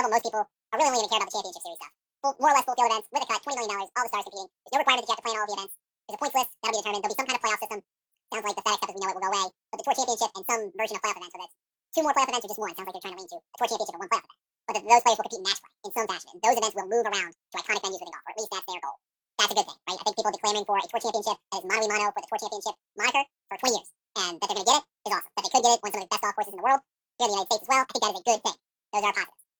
level, most people are really only going to care about the championship series stuff. More or less full field events with a cut, $20 million, all the stars competing. There's no requirement that you have to play in all of the events. There's a points list that'll be determined. There'll be some kind of playoff system. Sounds like the FedEx Cup as we know it will go away. But the Tour Championship and some version of playoff events, whether it's two more playoff events or just one, sounds like they're trying to lean to a Tour Championship or one playoff event. But those players will compete in match play in some fashion. And those events will move around to iconic venues within golf, or at least that's their goal. That's a good thing, right? I think people have been clamoring for a Tour Championship that is mano a mano for the Tour Championship moniker for 20 years. And that they're going to get it is awesome. That they could get it on some of the best golf courses in the world, here in the United States as well, I think that is a good thing. Those are positives.